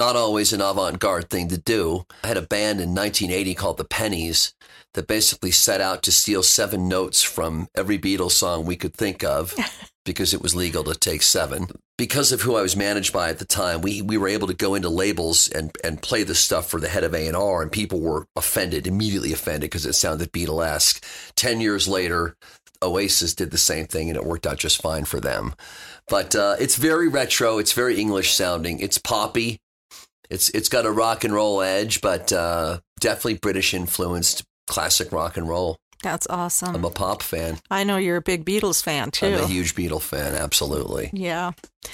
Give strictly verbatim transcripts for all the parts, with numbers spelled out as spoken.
not always an avant-garde thing to do. I had a band in nineteen eighty called the Pennies that basically set out to steal seven notes from every Beatles song we could think of because it was legal to take seven. Because of who I was managed by at the time, we we were able to go into labels and, and play the stuff for the head of A and R, and people were offended, immediately offended, because it sounded Beatlesque. Ten years later, Oasis did the same thing, and it worked out just fine for them. But uh, it's very retro. It's very English sounding. It's poppy. It's It's got a rock and roll edge, but uh, definitely British influenced classic rock and roll. That's awesome. I'm a pop fan. I know you're a big Beatles fan, too. I'm a huge Beatle fan, absolutely. Yeah.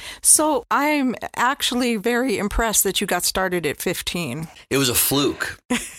So I'm actually very impressed that you got started at fifteen. It was a fluke.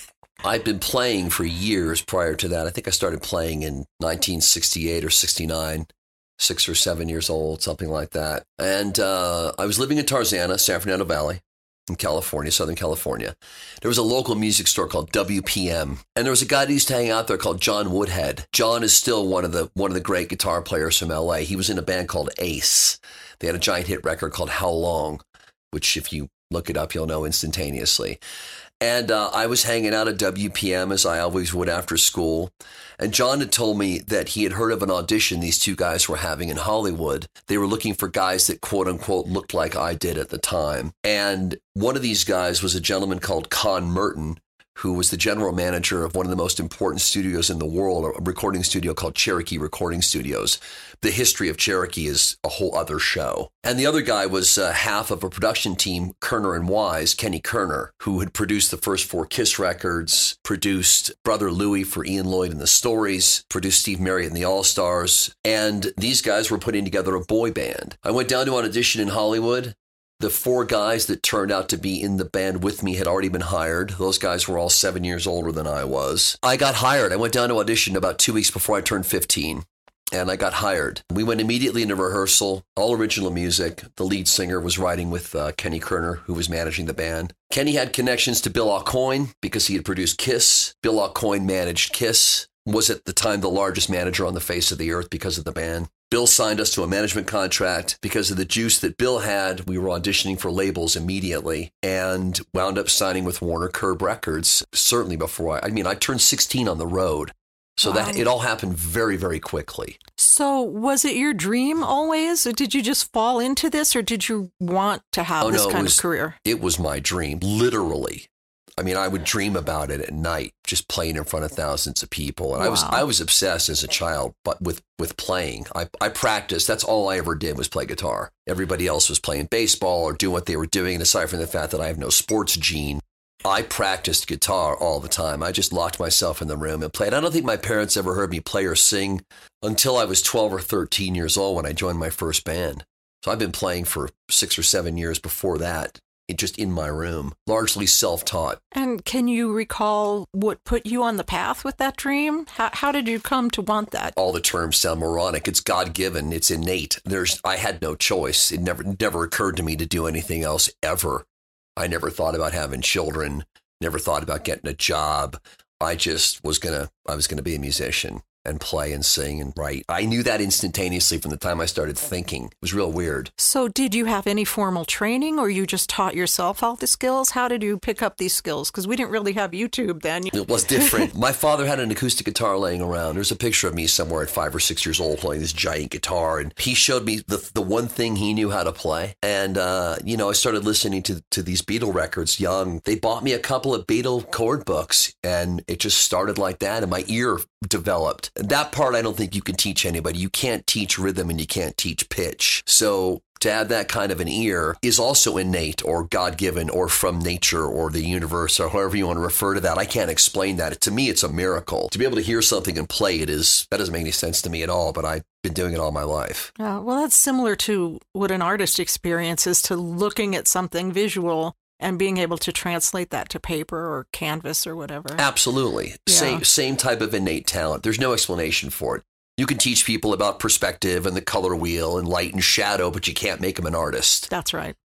I'd been playing for years prior to that. I think I started playing in nineteen sixty-eight or sixty-nine, six or seven years old, something like that. And uh, I was living in Tarzana, San Fernando Valley, in California, Southern California. There was a local music store called W P M, and there was a guy that used to hang out there called John Woodhead. John is still one of the one of the great guitar players from L A. He was in a band called Ace. They had a giant hit record called How Long, which if you look it up, you'll know instantaneously. And uh, I was hanging out at W P M, as I always would after school. And John had told me that he had heard of an audition these two guys were having in Hollywood. They were looking for guys that, quote unquote, looked like I did at the time. And one of these guys was a gentleman called Con Merton, who was the general manager of one of the most important studios in the world, a recording studio called Cherokee Recording Studios. The history of Cherokee is a whole other show. And the other guy was uh, half of a production team, Kerner and Wise, Kenny Kerner, who had produced the first four Kiss records, produced Brother Louie for Ian Lloyd and the Stories, produced Steve Marriott and the All-Stars. And these guys were putting together a boy band. I went down to an audition in Hollywood. The four guys that turned out to be in the band with me had already been hired. Those guys were all seven years older than I was. I got hired. I went down to audition about two weeks before I turned fifteen, and I got hired. We went immediately into rehearsal, all original music. The lead singer was writing with uh, Kenny Kerner, who was managing the band. Kenny had connections to Bill Aucoin because he had produced Kiss. Bill Aucoin managed Kiss, was at the time the largest manager on the face of the earth because of the band. Bill signed us to a management contract. Because of the juice that Bill had, we were auditioning for labels immediately and wound up signing with Warner Curb Records, certainly before I, I mean, I turned sixteen on the road. So wow. that it all happened very, very quickly. So was it your dream always? Or did you just fall into this, or did you want to have oh, this no, kind was, of career? It was my dream, literally. I mean, I would dream about it at night, just playing in front of thousands of people. And wow. I was I was obsessed as a child, but with, with playing. I, I practiced. That's all I ever did was play guitar. Everybody else was playing baseball or doing what they were doing. And aside from the fact that I have no sports gene, I practiced guitar all the time. I just locked myself in the room and played. I don't think my parents ever heard me play or sing until I was twelve or thirteen years old when I joined my first band. So I've been playing for six or seven years before that. It just in my room, largely self-taught. And can you recall what put you on the path with that dream? How, how did you come to want that? All the terms sound moronic. It's God-given. It's innate. There's, I had no choice. It never, never occurred to me to do anything else ever. I never thought about having children. Never thought about getting a job. I just was gonna, I was gonna be a musician and play and sing and write. I knew that instantaneously from the time I started thinking. It was real weird. So did you have any formal training, or you just taught yourself all the skills? How did you pick up these skills? Because we didn't really have YouTube then. It was different. My father had an acoustic guitar laying around. There's a picture of me somewhere at five or six years old playing this giant guitar. And he showed me the the one thing he knew how to play. And, uh, you know, I started listening to, to these Beatle records young. They bought me a couple of Beatle chord books, and it just started like that. And my ear developed. That part I don't think you can teach anybody. You can't teach rhythm and you can't teach pitch. So to have that kind of an ear is also innate or God-given or from nature or the universe or however you want to refer to that. I can't explain that. To me, it's a miracle. To be able to hear something and play it is, that doesn't make any sense to me at all, but I've been doing it all my life. Uh, well, that's similar to what an artist experiences, to looking at something visual and being able to translate that to paper or canvas or whatever. Absolutely. Yeah. Same same type of innate talent. There's no explanation for it. You can teach people about perspective and the color wheel and light and shadow, but you can't make them an artist. That's right.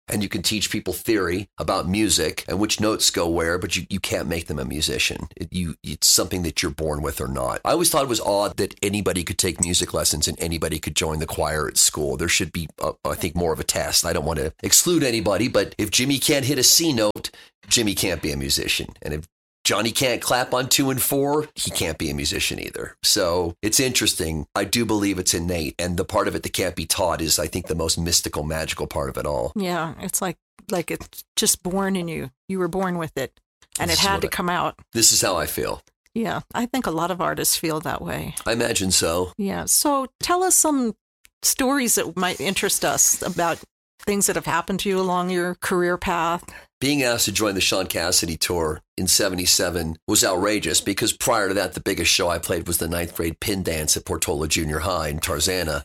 and you can teach people theory about music and which notes go where, but you, you can't make them a musician. It, you, it's something that you're born with or not. I always thought it was odd that anybody could take music lessons and anybody could join the choir at school. There should be, uh, I think, more of a test. I don't want to exclude anybody, but if Jimmy can't hit a C note, Jimmy can't be a musician. And if Johnny can't clap on two and four, he can't be a musician either. So it's interesting. I do believe it's innate. And the part of it that can't be taught is, I think, the most mystical, magical part of it all. Yeah, it's like like it's just born in you. You were born with it, and This it is had what to I- come out. This is how I feel. Yeah, I think a lot of artists feel that way. I imagine so. Yeah, so tell us some stories that might interest us about things that have happened to you along your career path. Being asked to join the Sean Cassidy tour in seventy-seven was outrageous because prior to that, the biggest show I played was the ninth grade pin dance at Portola Junior High in Tarzana.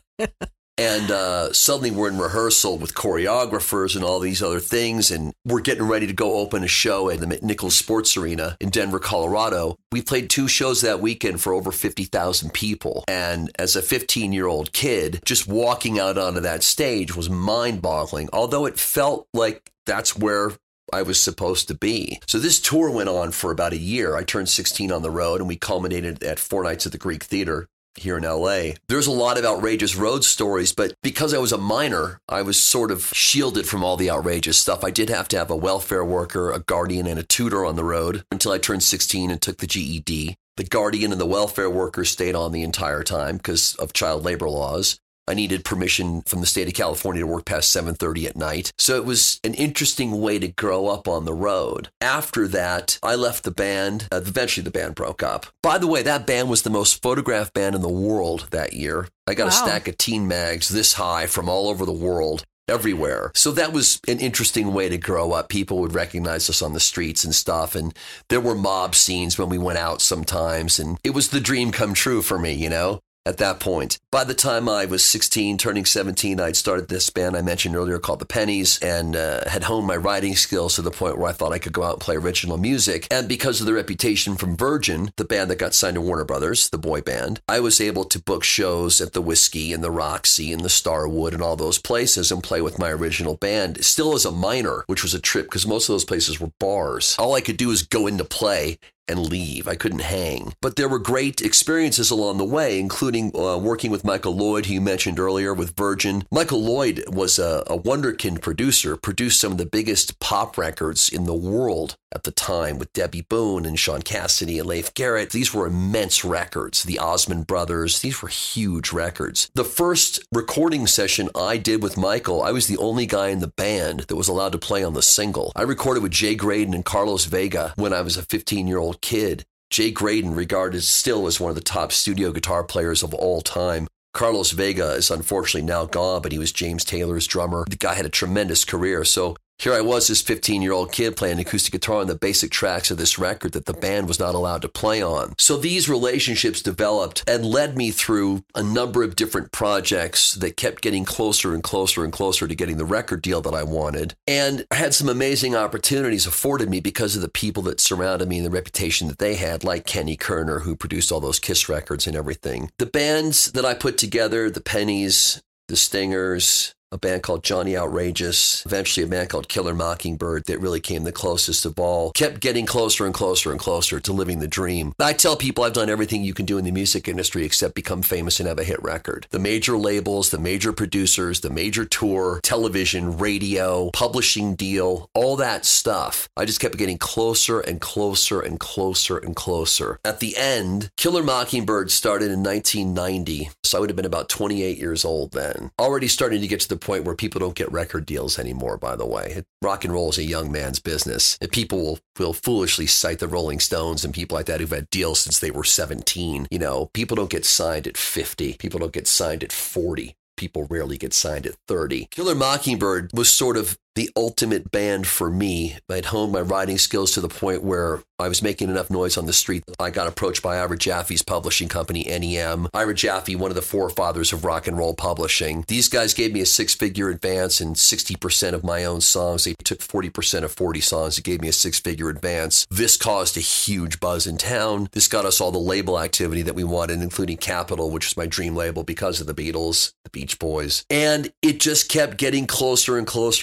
And uh, suddenly we're in rehearsal with choreographers and all these other things. And we're getting ready to go open a show at the McNichols Sports Arena in Denver, Colorado. We played two shows that weekend for over fifty thousand people. And as a fifteen-year-old kid, just walking out onto that stage was mind-boggling, although it felt like that's where I was supposed to be. So this tour went on for about a year. I turned sixteen on the road, and we culminated at four nights at the Greek Theater here in L A. There's a lot of outrageous road stories, but because I was a minor, I was sort of shielded from all the outrageous stuff. I did have to have a welfare worker, a guardian, and a tutor on the road until I turned sixteen and took the G E D. The guardian and the welfare worker stayed on the entire time because of child labor laws. I needed permission from the state of California to work past seven thirty at night. So it was an interesting way to grow up on the road. After that, I left the band. Uh, eventually, the band broke up. By the way, that band was the most photographed band in the world that year. I got Wow. a stack of teen mags this high from all over the world. Everywhere. So that was an interesting way to grow up. People would recognize us on the streets and stuff. And there were mob scenes when we went out sometimes. And it was the dream come true for me, you know, at that point. By the time I was sixteen, turning seventeen, I'd started this band I mentioned earlier called The Pennies and uh, had honed my writing skills to the point where I thought I could go out and play original music. And because of the reputation from Virgin, the band that got signed to Warner Brothers, the boy band, I was able to book shows at the Whiskey and the Roxy and the Starwood and all those places and play with my original band, still as a minor, which was a trip because most of those places were bars. All I could do was go in to play and leave. I couldn't hang. But there were great experiences along the way, including uh, working with Michael Lloyd, who you mentioned earlier with Virgin. Michael Lloyd was a, a wonderkind producer, produced some of the biggest pop records in the world at the time with Debbie Boone and Sean Cassidy and Leif Garrett. These were immense records. The Osmond Brothers, these were huge records. The first recording session I did with Michael, I was the only guy in the band that was allowed to play on the single. I recorded with Jay Graydon and Carlos Vega when I was a fifteen-year-old kid. Jay Graydon, regarded still as one of the top studio guitar players of all time. Carlos Vega is unfortunately now gone, but he was James Taylor's drummer. The guy had a tremendous career. So here I was, this fifteen-year-old kid playing acoustic guitar on the basic tracks of this record that the band was not allowed to play on. So these relationships developed and led me through a number of different projects that kept getting closer and closer and closer to getting the record deal that I wanted. And I had some amazing opportunities afforded me because of the people that surrounded me and the reputation that they had, like Kenny Kerner, who produced all those Kiss records and everything. The bands that I put together, the Pennies, the Stingers, a band called Johnny Outrageous, eventually a band called Killer Mockingbird that really came the closest of all, kept getting closer and closer and closer to living the dream. I tell people I've done everything you can do in the music industry except become famous and have a hit record. The major labels, the major producers, the major tour, television, radio, publishing deal, all that stuff. I just kept getting closer and closer and closer and closer. At the end, Killer Mockingbird started in nineteen ninety, so I would have been about twenty-eight years old then. Already starting to get to the point where people don't get record deals anymore, by the way. Rock and roll is a young man's business. And people will, will foolishly cite the Rolling Stones and people like that who've had deals since they were seventeen. You know, people don't get signed at fifty. People don't get signed at forty. People rarely get signed at thirty. Killer Mockingbird was sort of the ultimate band for me. I'd honed my writing skills to the point where I was making enough noise on the street. I got approached by Ira Jaffe's publishing company, N E M. Ira Jaffe, one of the forefathers of rock and roll publishing. These guys gave me a six-figure advance and sixty percent of my own songs. They took forty percent of forty songs and gave me a six-figure advance. This caused a huge buzz in town. This got us all the label activity that we wanted, including Capitol, which was my dream label because of the Beatles, the Beach Boys. And it just kept getting closer and closer and closer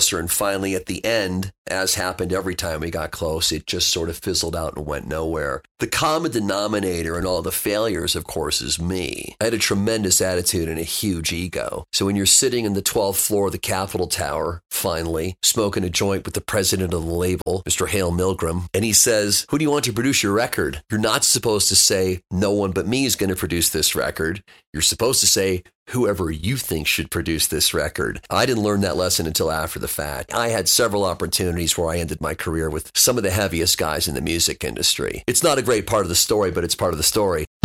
closer. And finally, at the end, as happened every time we got close, it just sort of fizzled out and went nowhere. The common denominator in all the failures, of course, is me. I had a tremendous attitude and a huge ego. So when you're sitting in the twelfth floor of the Capitol Tower, finally, smoking a joint with the president of the label, Mister Hale Milgram, and he says, who do you want to produce your record? You're not supposed to say, no one but me is going to produce this record. You're supposed to say, whoever you think should produce this record. I didn't learn that lesson until after the fact. I had several opportunities where I ended my career with some of the heaviest guys in the music industry. It's not a great part of the story, but it's part of the story.